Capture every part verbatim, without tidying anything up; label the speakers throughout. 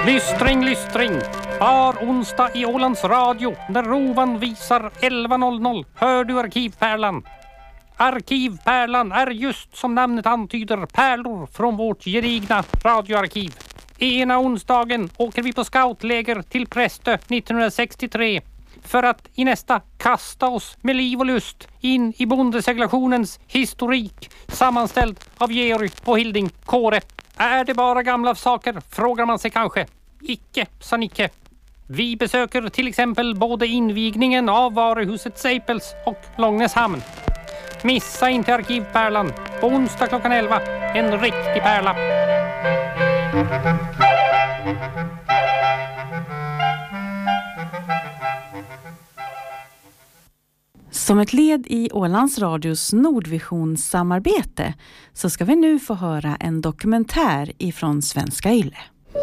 Speaker 1: Lystring, lystring. Var onsdag i Ålands Radio när rovan visar elva noll noll hör du Arkivpärlan. Arkivpärlan är just som namnet antyder pärlor från vårt gedigna radioarkiv. Ena onsdagen åker vi på scoutläger till Prästö nittonhundrasextiotre för att i nästa kasta oss med liv och lust in i bondeseglationens historik sammanställd av Georg och Hilding Kåre. Är det bara gamla saker, frågar man sig kanske. Icke, sa Nicke. Vi besöker till exempel både invigningen av varuhuset Seipels och Långnäshamn. Missa inte Arkivpärlan på onsdag klockan elva. En riktig pärla.
Speaker 2: Som ett led i Ålands Radios Nordvision-samarbete så ska vi nu få höra en dokumentär ifrån Svenska Yle.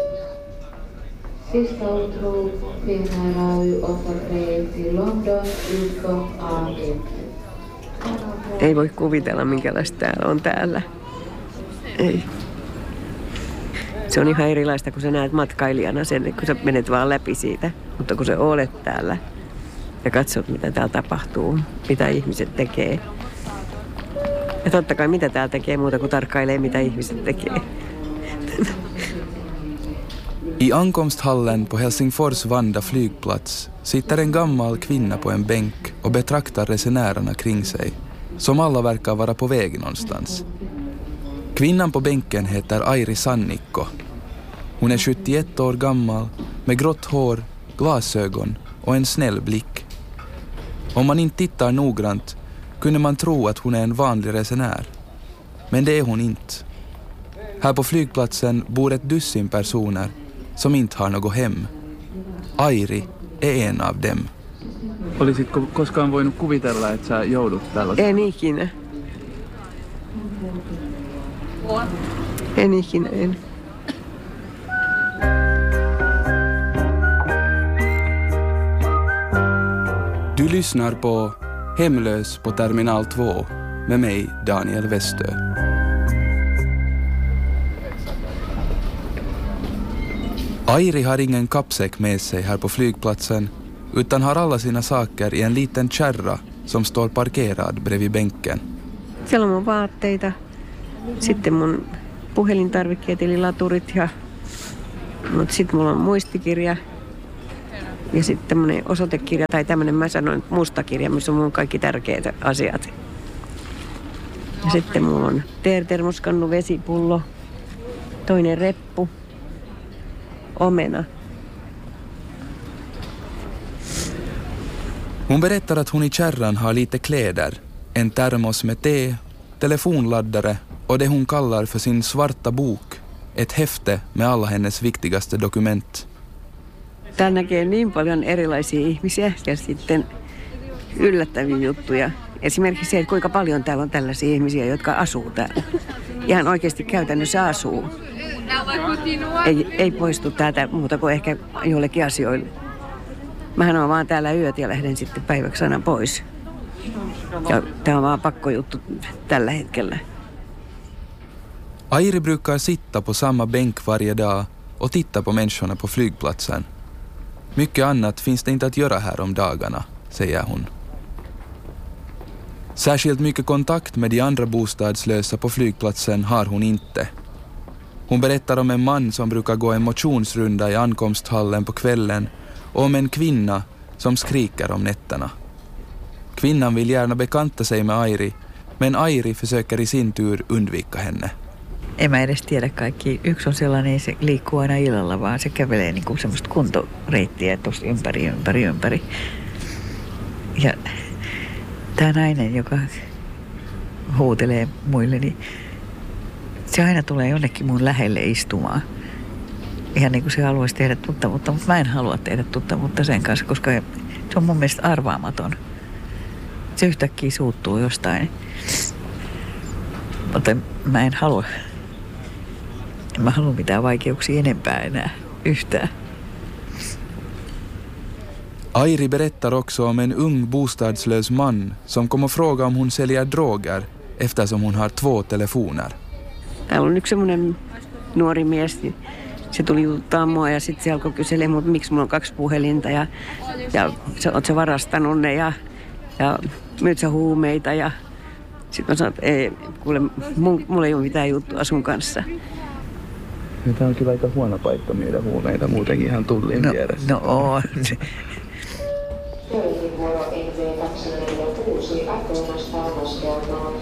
Speaker 3: Sista utrop finner A Y åtta tre till London utgång A ett.
Speaker 4: Ei voi kuvitella, minkälaista täällä on täällä. Ei. Se on ihan erilaista, kun sä näet matkailijana sen, kun sä menet vaan läpi siitä. Mutta kun sä olet täällä ja katsot, mitä täällä tapahtuu, mitä ihmiset tekee. Ja totta kai, mitä täällä tekee muuta kuin tarkkailee, mitä ihmiset tekee.
Speaker 5: I ankomsthallen på Helsingfors Vanda flygplats sitter en gammal kvinna på en bänk och betraktar resenärerna kring sig, som alla verkar vara på väg någonstans. Kvinnan på bänken heter Airi Sannikko. Hon är sjuttioett år gammal, med grått hår, glasögon och en snäll blick. Om man inte tittar noggrant kunde man tro att hon är en vanlig resenär. Men det är hon inte. Här på flygplatsen bor ett dussin personer som inte har något hem. Airi är en av dem.
Speaker 6: Olisitko koskaan voinut kuvitella, että sä joudut tällaisen?
Speaker 4: En ikinä. En ikinä, en.
Speaker 5: Du lyssnar på Hemlös på Terminal två med mig, Daniel Westö. Airi har ingen kappsäck med sig här på flygplatsen utan har alla sina saker i en liten kärra som står parkerad bredvid bänken.
Speaker 4: Siellä on mun vaatteita, sitten mun puhelintarvikkeet eli laturit ja mutta sitten mulla on muistikirja ja sitten tämmönen osoitekirja tai tämmönen, mä sanoin, mustakirja, missä on mun kaikki tärkeät asiat. Ja sitten mulla on teertermoskannu, vesipullo, toinen reppu, omena.
Speaker 5: Hon berättar att hon i kärran har lite kläder, en termos med te, telefonladdare och det hon kallar för sin svarta bok, ett häfte med alla hennes viktigaste dokument.
Speaker 4: Täällä näkee niin paljon erilaisia ihmisiä ja sitten yllättäviä juttuja. Esimerkiksi se, että kuinka paljon täällä on tällaisia ihmisiä, jotka asuu täällä. Ihan oikeasti käytännössä asuu. Ei, ei poistu täältä muuta kuin ehkä jollekin asioille. Mähän on vaan täällä yöt ja lähden sitten päiväksi aina pois. Ja tää on vaan pakkojuttu tällä hetkellä.
Speaker 5: Airi brukar sitta på samma bänk varje dag och titta på människorna på flygplatsen. Mycket annat finns det inte att göra här om dagarna, säger hon. Särskilt mycket kontakt med de andra bostadslösa på flygplatsen har hon inte. Hon berättar om en man som brukar gå en motionsrunda i ankomsthallen på kvällen och om en kvinna som skriker om nätterna. Kvinnan vill gärna bekanta sig med Airi, men Airi försöker i sin tur undvika henne.
Speaker 7: En mä edes tiedä kaikki. Yksi on sellainen, se liikkuu aina illalla, vaan se kävelee niin kuin semmoista kuntoreittiä tuossa ympäri, ympäri, ympäri. Ja tämä nainen, joka huutelee muille, niin se aina tulee jonnekin mun lähelle istumaan. Ihan niin kuin se haluaisi tehdä tuttavuutta, mutta mä en halua tehdä tuttavuutta sen kanssa, koska se on mun mielestä arvaamaton. Se yhtäkkiä suuttuu jostain. Mutta mä en halua. En mä halua mitään vaikeuksia enempää enää yhtään.
Speaker 5: Airi berättar också om en ung bostadslös man som kommer fråga om hon säljer droger eftersom hon har två telefoner.
Speaker 4: Täällä on yksi semmoinen nuori mies, se tuli juttaa mua ja sitten se alkoi kyselemään, mutta miksi mulla on kaksi puhelinta ja, ja oot sä varastanut ne ja, ja myyt sä huumeita ja sitten mä sanoin, että ei, kuule, mulla ei ole mitään juttua sun kanssa.
Speaker 6: Ja tämä on kyllä aika huono paikka myydä huumeita muutenkin ihan tullin
Speaker 7: no,
Speaker 6: vieressä.
Speaker 7: No on.
Speaker 3: Vuoro N V kaksisataaneljäkymmentäkuusi Atonasta annoskelmaan.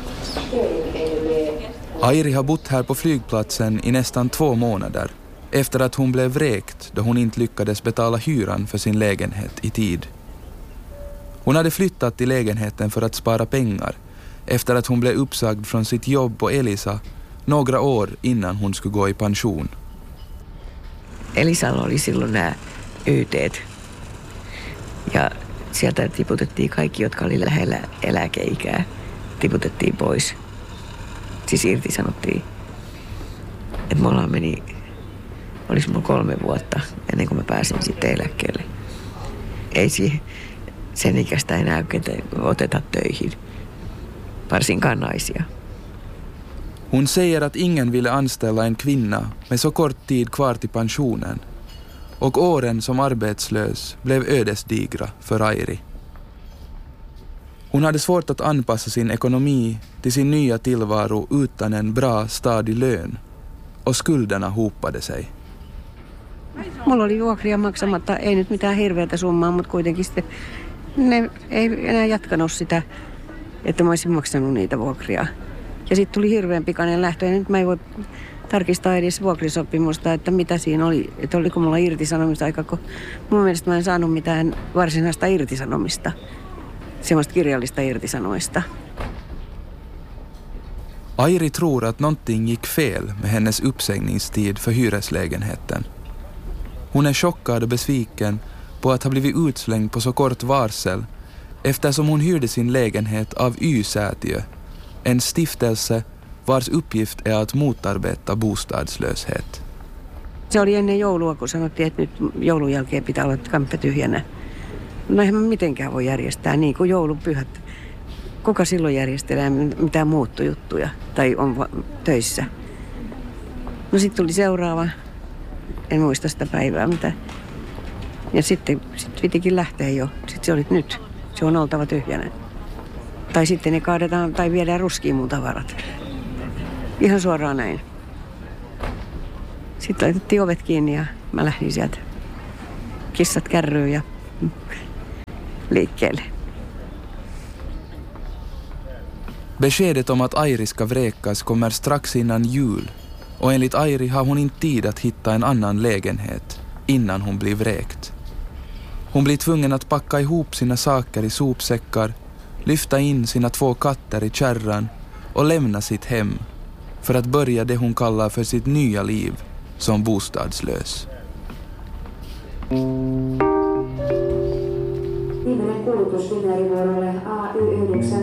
Speaker 5: Airi har bott här på flygplatsen i nästan två månader efter att hon blev vräkt då hon inte lyckades betala hyran för sin lägenhet i tid. Hon hade flyttat till lägenheten för att spara pengar efter att hon blev uppsagd från sitt jobb på Elisa några år innan hon skulle gå i pension.
Speaker 7: Elisalla oli silloin nämä Y T:t ja sieltä tiputettiin kaikki, jotka oli lähellä eläkeikää, tiputettiin pois. Siis irtisanottiin. Että mulla meni, olisi mulla kolme vuotta ennen kuin mä pääsin sitten eläkkeelle. Ei siihen, sen ikäistä enää oikein oteta töihin, varsinkaan naisia.
Speaker 5: Hon säger att ingen ville anställa en kvinna med så kort tid kvar till pensionen. Och åren som arbetslös blev ödesdigra för Airi. Hon hade svårt att anpassa sin ekonomi till sin nya tillvaro utan en bra stadig lön. Och skulderna hopade sig.
Speaker 4: Mulla oli vuokria maksamatta, ei nyt mitään hirveätä summaa, mutta kuitenkin sitten ne ei enää jatkanut sitä, että mä olisin maksanut niitä vuokria. Ja sitten tuli hirveän pikainen lähtö ja nyt mä ei voi tarkistaa edes vuokrisopimusta, että mitä siinä oli, että oliko mulla irtisanomisaika, kun mun mielestä mä en saanut mitään varsinaista irtisanomista, semmoista kirjallista irtisanomista.
Speaker 5: Airi tror att någonting gick fel med hennes uppsägningstid för hyreslägenheten. Hon är chockad och besviken på att ha blivit utslängd på så kort varsel eftersom hon hyrde sin lägenhet av Y-säätiö, en stiftelse vars uppgift är att motarbeta bostadslöshet.
Speaker 4: Se oli ennen joulua, kun sanottiin, että nyt joulun jälkeen pitää olla kamppe tyhjänä. No eihän mä mitenkään voi järjestää niin kuin joulupyhät. Kuka silloin järjestelee mitään muuttujuttuja tai on va- töissä? No sitten tuli seuraava, en muista sitä päivää mitä. Ja sitten sit pitikin lähteä jo. Sitten se oli nyt, se on oltava tyhjänä. Tai sitten ne kaadetaan tai viedään ruskiin mun tavarat. Ihan suoraan näin. Sitten laitettiin ovet kiinni ja mä lähdin sieltä. Kissat kärryyn ja liikkeelle.
Speaker 5: Beskedet om att Airi ska vräkas kommer strax innan jul och enligt Airi har hon inte tid att hitta en annan lägenhet innan hon blir vräkt. Hon blir tvungen att packa ihop sina saker i sopsäckar, lyfta in sina två katter i kärran och lämna sitt hem för att börja det hon kallar för sitt nya liv som bostadslös.
Speaker 3: Viimeinen kulutus Finnairivuorolle A Y yhdeksän.